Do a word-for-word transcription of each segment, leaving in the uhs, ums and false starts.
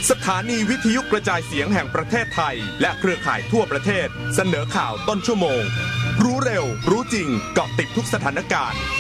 สถานีวิทยุกระจายเสียงแห่งประเทศไทยและเครือข่ายทั่วประเทศเสนอข่าวต้นชั่วโมงรู้เร็วรู้จริงเกาะติดทุกสถานการณ์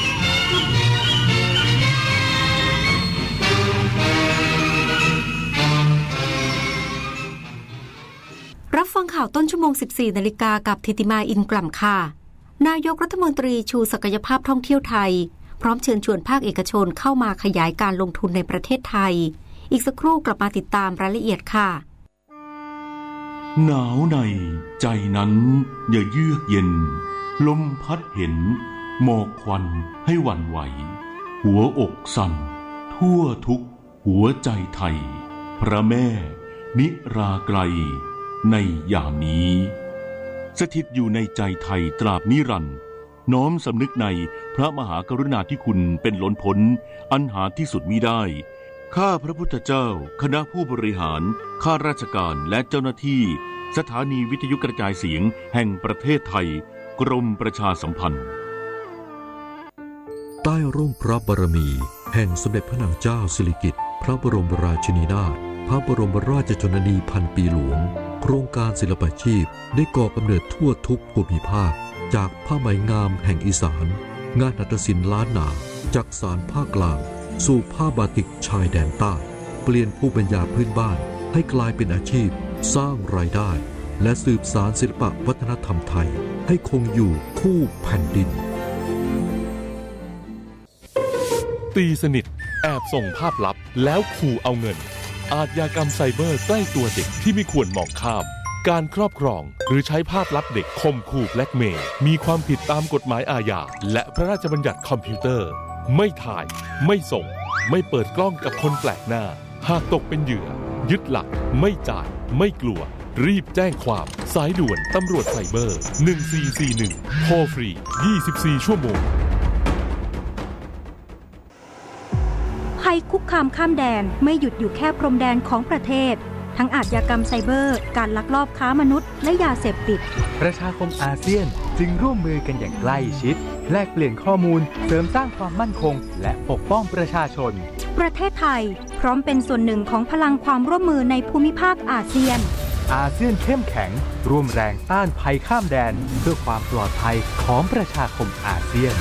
รับฟังข่าวต้นชั่วโมง สิบสี่ นาฬิกากับธิติมาอินกล่ำค่ะนายกรัฐมนตรีชูศักยภาพท่องเที่ยวไทยพร้อมเชิญชวนภาคเอกชนเข้ามาขยายการลงทุนในประเทศไทยอีกสักครู่กลับมาติดตามรายละเอียดค่ะหนาวในใจนั้นอย่าเยือกเย็นลมพัดเห็นหมอกควันให้หวั่นไหวหัวอกสั่นทั่วทุกหัวใจไทยพระแม่นิราไกลในยามนี้สถิตอยู่ในใจไทยตราบนิรันดร์น้อมสำนึกในพระมหากรุณาธิคุณเป็นล้นพ้นอันหาที่สุดมิได้ข้าพระพุทธเจ้าคณะผู้บริหารข้าราชการและเจ้าหน้าที่สถานีวิทยุกระจายเสียงแห่งประเทศไทยกรมประชาสัมพันธ์ใต้ร่มพระบารมีแห่งสมเด็จพระนางเจ้าสิริกิติ์พระบรมราชินีนาถพระบรมราชชนนีพันปีหลวงโครงการศิลปาชีพได้ก่อกำเนิดทั่วทุกภูมิภาคจากผ้าไหมงามแห่งอีสานงานหัตถศิลป์ล้านนาจากสานภาคกลางสู่ผ้าบาติกชายแดนใต้เปลี่ยนภูมิปัญญาพื้นบ้านให้กลายเป็นอาชีพสร้างรายได้และสืบสานศิลปวัฒนธรรมไทยให้คงอยู่คู่แผ่นดินตีสนิทแอบส่งภาพลับแล้วขู่เอาเงินอาชญากรรมไซเบอร์ใกล้ตัวเด็กที่ไม่ควรมองข้ามการครอบครองหรือใช้ภาพลับเด็กข่มขู่แบล็กเมย์มีความผิดตามกฎหมายอาญาและพระราชบัญญัติคอมพิวเตอร์ไม่ถ่ายไม่ส่งไม่เปิดกล้องกับคนแปลกหน้าหากตกเป็นเหยื่อยึดหลักไม่จ่ายไม่กลัวรีบแจ้งความสายด่วนตำรวจไซเบอร์หนึ่งสี่สี่หนึ่งโทรฟรียี่สิบสี่ชั่วโมงภัยคุกคามข้ามแดนไม่หยุดอยู่แค่พรมแดนของประเทศทั้งอาชญากรรมไซเบอร์การลักลอบค้ามนุษย์และยาเสพติดประชาคมอาเซียนจึงร่วมมือกันอย่างใกล้ชิดแลกเปลี่ยนข้อมูลเสริมสร้างความมั่นคงและปกป้องประชาชนประเทศไทยพร้อมเป็นส่วนหนึ่งของพลังความร่วมมือในภูมิภาคอาเซียนอาเซียนเข้มแข็งร่วมแรงต้านภัยข้ามแดนเพื่อความปลอดภัยของประชาคมอาเซียน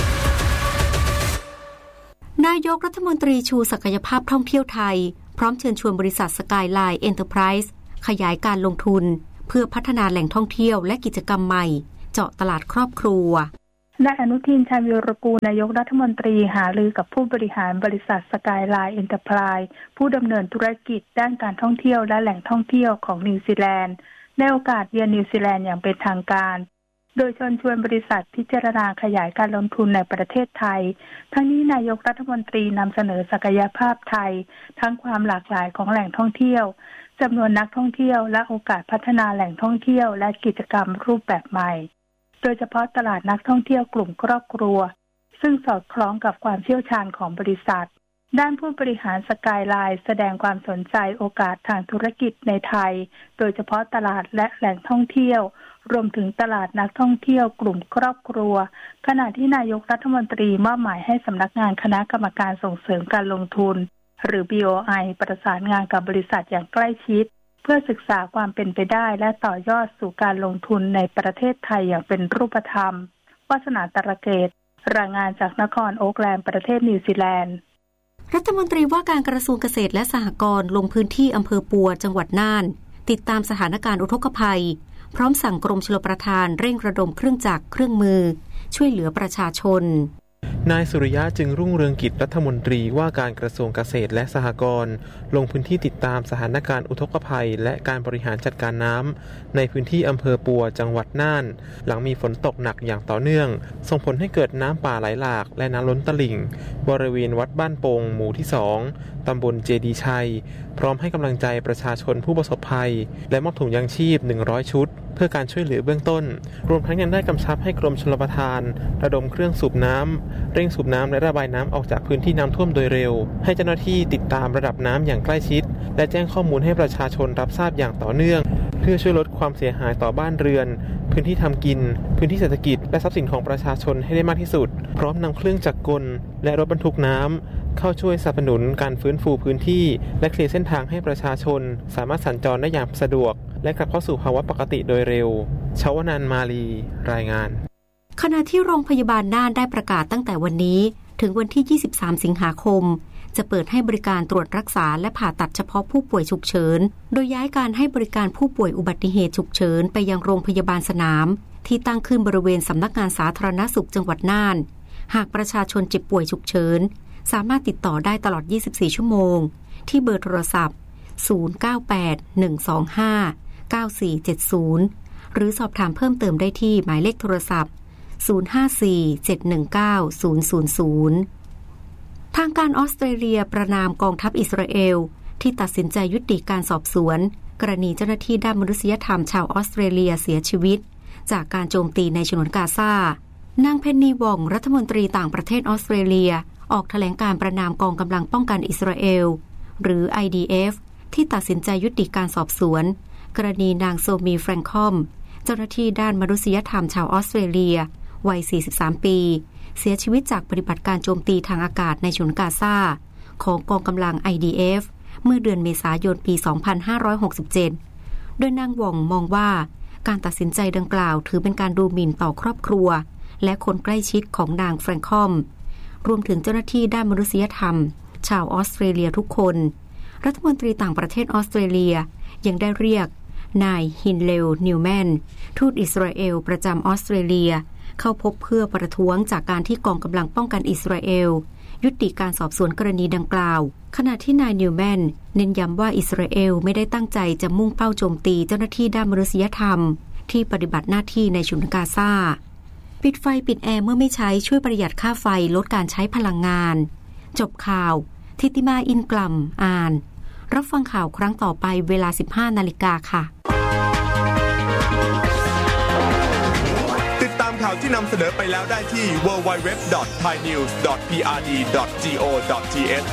นายกรัฐมนตรีชูศักยภาพท่องเที่ยวไทยพร้อมเชิญชวนบริษัทสกายไลน์เอ็นเตอร์ไพรส์ขยายการลงทุนเพื่อพัฒนาแหล่งท่องเที่ยวและกิจกรรมใหม่เจาะตลาดครอบครัวนายอนุทินชาญวิรกูลนายกรัฐมนตรีหารือกับผู้บริหารบริษัทสกายไลน์เอ็นเตอร์ไพรส์ผู้ดำเนินธุรกิจด้านการท่องเที่ยวและแหล่งท่องเที่ยวของนิวซีแลนด์ในโอกาสเยือนนิวซีแลนด์อย่างเป็นทางการโดยเชิญชวนบริษัทพิจารณาขยายการลงทุนในประเทศไทยทั้งนี้นายกรัฐมนตรีนำเสนอศักยภาพไทยทั้งความหลากหลายของแหล่งท่องเที่ยวจำนวนนักท่องเที่ยวและโอกาสพัฒนาแหล่งท่องเที่ยวและกิจกรรมรูปแบบใหม่โดยเฉพาะตลาดนักท่องเที่ยวกลุ่มครอบครัวซึ่งสอดคล้องกับความเชี่ยวชาญของบริษัทด้านผู้บริหารสกายไลน์แสดงความสนใจโอกาสทางธุรกิจในไทยโดยเฉพาะตลาดและแหล่งท่องเที่ยวรวมถึงตลาดนักท่องเที่ยวกลุ่มครอบครัวขณะที่นายกรัฐมนตรีมอบหมายให้สำนักงานคณะกรรมการส่งเสริมการลงทุนหรือ บี โอ ไอ ประสานงานกับบริษัทอย่างใกล้ชิดเพื่อศึกษาความเป็นไปได้และต่อยอดสู่การลงทุนในประเทศไทยอย่างเป็นรูปธรรมวาสนาตระเกตรายงานจากนครโอ๊คแลนด์ประเทศนิวซีแลนด์รัฐมนตรีว่าการกระทรวงเกษตรและสหกรณ์ลงพื้นที่อำเภอปัวจังหวัดน่านติดตามสถานการณ์อุทกภัยพร้อมสั่งกรมชลประทานเร่งระดมเครื่องจักรเครื่องมือช่วยเหลือประชาชนนายสุริยะจึงรุ่งเรืองกิจรัฐมนตรีว่าการกระทรวงเกษตรและสหกรณ์ลงพื้นที่ติดตามสถานการณ์อุทกภัยและการบริหารจัดการน้ำในพื้นที่อำเภอปัวจังหวัดน่านหลังมีฝนตกหนักอย่างต่อเนื่องส่งผลให้เกิดน้ำป่าไหลหลากและน้ำล้นตลิ่งบริเวณวัดบ้านโป่งหมู่ที่สองตำบลเจดีชัยพร้อมให้กำลังใจประชาชนผู้ประสบภัยและมอบถุงยางชีพหนึ่งร้อยชุดเพื่อการช่วยเหลือเบื้องต้นรวมทั้งยังได้กำชับให้กรมชลประทานระดมเครื่องสูบน้ำเร่งสูบน้ำและระบายน้ำออกจากพื้นที่น้ำท่วมโดยเร็วให้เจ้าหน้าที่ติดตามระดับน้ำอย่างใกล้ชิดและแจ้งข้อมูลให้ประชาชนรับทราบอย่างต่อเนื่องพื่อช่วยลดความเสียหายต่อบ้านเรือนพื้นที่ทำกินพื้นที่เศรษฐกิจและทรัพย์สินของประชาชนให้ได้มากที่สุดพร้อมนำเครื่องจักรกลและรถบรรทุกน้ำเข้าช่วยสนับสนุนการฟื้นฟูพื้นที่และเคลียร์เส้นทางให้ประชาชนสามารถสัญจรได้อย่างสะดวกและกลับเข้าสู่ภาวะปกติโดยเร็วชวนันท์มาลีรายงานขณะที่โรงพยาบาลน่านได้ประกาศตั้งแต่วันนี้ถึงวันที่ยี่สิบสามสิงหาคมจะเปิดให้บริการตรวจรักษาและผ่าตัดเฉพาะผู้ป่วยฉุกเฉินโดยย้ายการให้บริการผู้ป่วยอุบัติเหตุฉุกเฉินไปยังโรงพยาบาลสนามที่ตั้งขึ้นบริเวณสำนักงานสาธารณสุขจังหวัดน่านหากประชาชนเจ็บป่วยฉุกเฉินสามารถติดต่อได้ตลอดยี่สิบสี่ชั่วโมงที่เบอร์โทรศัพท์ศูนย์ เก้า แปด หนึ่ง สอง ห้า เก้า สี่ เจ็ด ศูนย์หรือสอบถามเพิ่มเติมได้ที่หมายเลขโทรศัพท์ศูนย์ ห้า สี่ เจ็ด หนึ่ง เก้า ศูนย์ ศูนย์ ศูนย์ทางการออสเตรเลียประณามกองทัพอิสราเอลที่ตัดสินใจยุติการสอบสวนกรณีเจ้าหน้าที่ด้านมนุษยธรรมชาวออสเตรเลียเสียชีวิตจากการโจมตีในฉนวนกาซานางเพนนีวองรัฐมนตรีต่างประเทศออสเตรเลียออกแถลงการประณามกองกำลังป้องกันอิสราเอลหรือ ไอ ดี เอฟ ที่ตัดสินใจยุติการสอบสวนกรณีนางโซมีแฟรงคอมเจ้าหน้าที่ด้านมนุษยธรรมชาวออสเตรเลียวัยสี่สิบสามปีเสียชีวิตจากปฏิบัติการโจมตีทางอากาศในฉนวนกาซาของกองกำลัง ไอ ดี เอฟ เมื่อเดือนเมษายนปี สองพันห้าร้อยหกสิบเจ็ด โดยนางว่องมองว่าการตัดสินใจดังกล่าวถือเป็นการดูหมิ่นต่อครอบครัวและคนใกล้ชิดของนางแฟรงคอมรวมถึงเจ้าหน้าที่ด้านมนุษยธรรมชาวออสเตรเลียทุกคนรัฐมนตรีต่างประเทศออสเตรเลียยังได้เรียกนายฮินเลวนิวแมนทูตอิสราเอลประจำออสเตรเลียเข้าพบเพื่อประท้วงจากการที่กองกำลังป้องกันอิสราเอลยุติการสอบสวนกรณีดังกล่าวขณะที่นายนิวแมนเน้นย้ำว่าอิสราเอลไม่ได้ตั้งใจจะมุ่งเป้าโจมตีเจ้าหน้าที่ด้านมนุษยธรรมที่ปฏิบัติหน้าที่ในฉนวนกาซาปิดไฟปิดแอร์เมื่อไม่ใช้ช่วยประหยัดค่าไฟลดการใช้พลังงานจบข่าวทิติมาอินกลัมอ่านรับฟังข่าวครั้งต่อไปเวลา สิบห้านาฬิกาค่ะติดตามข่าวที่นำเสนอไปแล้วได้ที่ ดับเบิลยู ดับเบิลยู ดับเบิลยู ดอท ไทยนิวส์ ดอท พี อาร์ ดี ดอท จี โอ ดอท ที เอช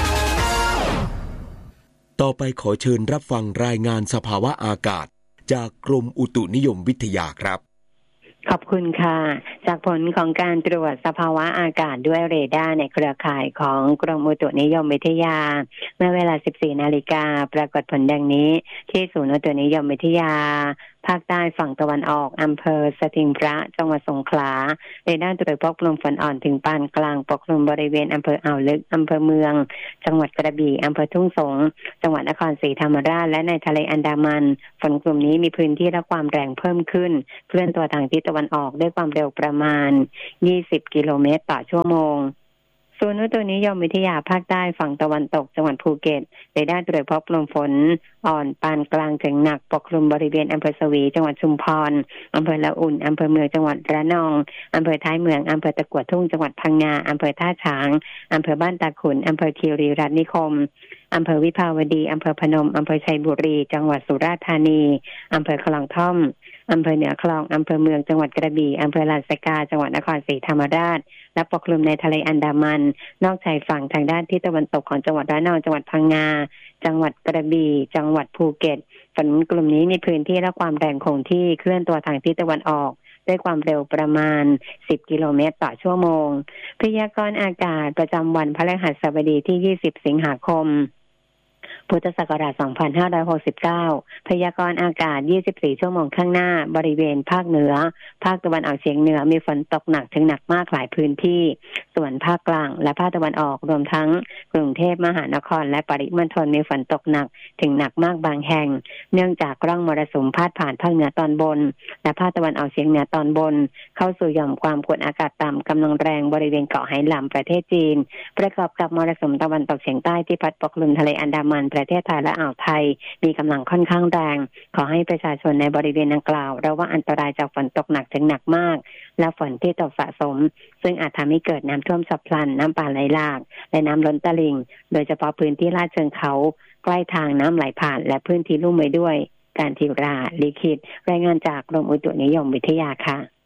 ต่อไปขอเชิญรับฟังรายงานสภาวะอากาศจากกรมอุตุนิยมวิทยาครับขอบคุณค่ะจากผลของการตรวจสภาวะอากาศด้วยเรดาร์ในเครือข่ายของกรมอุตุนิยมวิทยาเมื่อเวลา สิบสี่นาฬิกาปรากฏผลดังนี้ที่ศูนย์อุตุนิยมวิทยาภาคใต้ฝั่งตะวันออกอำเภอสถิงพระจังหวัดสงขลาเรดาร์ตรวจพบกลุ่มฝนอ่อนถึงปานกลางปกคลุมบริเวณอำเภออ่าวลึกอำเภอเมืองจังหวัดกระบี่อำเภอทุ่งสงจังหวัดนครศรีธรรมราชและในทะเลอันดามันฝนกลุ่มนี้มีพื้นที่และความแรงเพิ่มขึ้นเคลื่อนตัวทางทิศตะวันออกด้วยความเร็วประมาณยี่สิบกิโลเมตรต่อชั่วโมงศูนย์อุตุนิยมวิทยาภาคใต้ฝั่งตะวันตกจังหวัดภูเก็ตเรดาร์ตรวจพบกลุ่มฝนอ่อนปานกลางถึงหนักปกคลุมบริเวณอำเภอสวีจังหวัดชุมพรอำเภอละอุ่นอำเภอเมืองจังหวัดระนองอำเภอท้ายเมืองอำเภอตะกั่วทุ่งจังหวัดพังงาอำเภอท่าช้างอำเภอบ้านตาขุนอำเภอคีรีรัตน์นิคมอำเภอวิภาวดีอำเภอพนมอำเภอชัยบุรีจังหวัดสุราษฎร์ธานีอำเภอคลองท่อมอำเภอเหนือคลองอำเภอเมืองจังหวัดกระบี่อำเภอลานสกาจังหวัดนครศรีธรรมราชและปกคลุมในทะเลอันดามันนอกชายฝั่งทางด้านทิศตะวันตกของจังหวัดระนองจังหวัดพังงาจังหวัดกระบี่จังหวัดภูเก็ตฝนกลุ่มนี้มีพื้นที่และความแรงคงที่เคลื่อนตัวทางทิศตะวันออกด้วยความเร็วประมาณสิบกิโลเมตรต่อชั่วโมงพยากรณ์อากาศประจำวันพฤหัสบดีที่ยี่สิบสิงหาคมพุทธศักราชสองพันห้าร้อยหกสิบเก้าพยากรณ์อากาศยี่สิบสี่ชั่วโมงข้างหน้าบริเวณภาคเหนือภาคตะวันออกเฉียงเหนือมีฝนตกหนักถึงหนักมากหลายพื้นที่ส่วนภาคกลางและภาคตะวันออกรวมทั้งกรุงเทพมหานครและปริมณฑลมีฝนตกหนักถึงหนักมากบางแห่งเนื่องจากร่องมรสุมพาดผ่านภาคเหนือตอนบนและภาคตะวันออกเฉียงเหนือตอนบนเข้าสู่หย่อมความกดอากาศต่ำกำลังแรงบริเวณเกาะไหหลำประเทศจีนประกอบกับมรสุมตะวันตกเฉียงใต้ที่พัดปกคลุมทะเลอันดามันประเทศไทยและอ่าวไทยมีกำลังค่อนข้างแรงขอให้ประชาชนในบริเวณดังกล่าวระวังอันตรายจากฝนตกหนักถึงหนักมากและฝนที่ตกสะสมซึ่งอาจทำให้เกิดน้ำท่วมฉับพลันน้ำป่าไหลหลากและน้ำล้นตลิ่งโดยเฉพาะพื้นที่ลาดเชิงเขาใกล้ทางน้ำไหลผ่านและพื้นที่ลุ่มไว้ด้วยการทิวราลิขิตรายงานจากกรมอุตุนิยมวิทยาค่ะ